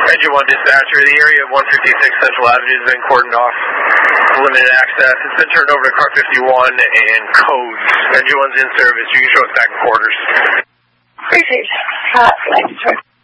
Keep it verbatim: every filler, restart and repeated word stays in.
Engine one dispatcher, the area of one fifty-six Central Avenue has been cordoned off, limited access. It's been turned over to car fifty-one and codes. Engine one's in service. You can show us back in quarters. Appreciate it. Uh, thanks, sir.